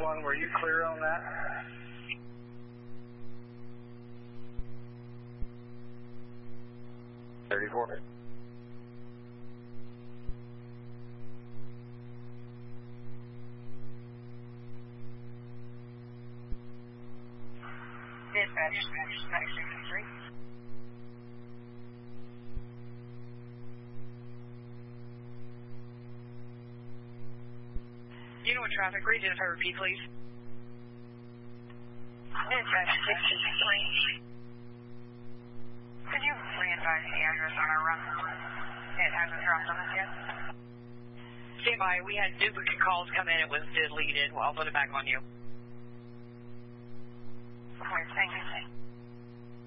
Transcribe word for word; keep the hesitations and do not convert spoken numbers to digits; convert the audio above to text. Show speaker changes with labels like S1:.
S1: one, were you clear on that? thirty-four.
S2: Dispatch, nine sixty-three.
S3: You know what traffic read? If I repeat, please.
S2: Dispatch, sixty-three. Could you re-advise the address on our run? It hasn't dropped on us yet.
S3: Stand by. We had duplicate calls come in. It was deleted. Well, I'll put it back on you.
S2: Okay, thank you.